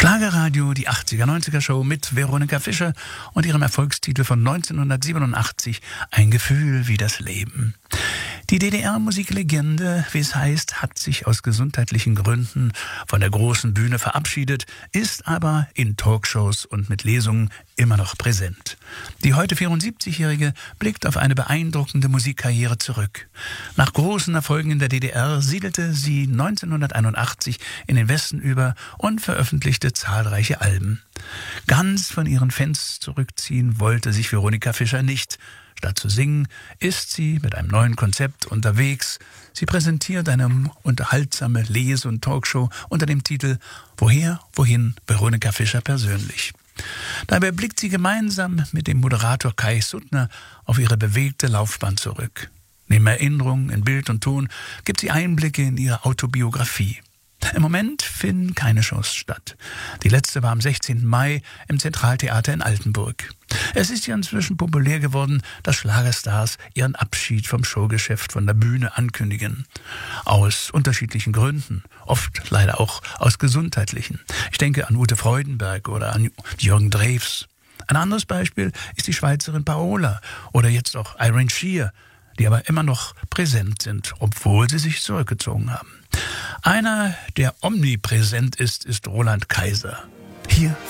Schlagerradio, die 80er-90er Show mit Veronika Fischer und ihrem Erfolgstitel von 1987, Ein Gefühl wie das Leben. Die DDR-Musiklegende, wie es heißt, hat sich aus gesundheitlichen Gründen von der großen Bühne verabschiedet, ist aber in Talkshows und mit Lesungen immer noch präsent. Die heute 74-Jährige blickt auf eine beeindruckende Musikkarriere zurück. Nach großen Erfolgen in der DDR siedelte sie 1981 in den Westen über und veröffentlichte zahlreiche Alben. Ganz von ihren Fans zurückziehen wollte sich Veronika Fischer nicht. Statt zu singen, ist sie mit einem neuen Konzept unterwegs. Sie präsentiert eine unterhaltsame Lese- und Talkshow unter dem Titel Woher, wohin, Veronika Fischer persönlich. Dabei blickt sie gemeinsam mit dem Moderator Kai Suttner auf ihre bewegte Laufbahn zurück. Neben Erinnerungen in Bild und Ton gibt sie Einblicke in ihre Autobiografie. Im Moment finden keine Shows statt. Die letzte war am 16. Mai im Zentraltheater in Altenburg. Es ist ja inzwischen populär geworden, dass Schlagerstars ihren Abschied vom Showgeschäft von der Bühne ankündigen. Aus unterschiedlichen Gründen, oft leider auch aus gesundheitlichen. Ich denke an Ute Freudenberg oder an Jürgen Drews. Ein anderes Beispiel ist die Schweizerin Paola oder jetzt auch Irene Shear, die aber immer noch präsent sind, obwohl sie sich zurückgezogen haben. Einer, der omnipräsent ist Roland Kaiser. Hier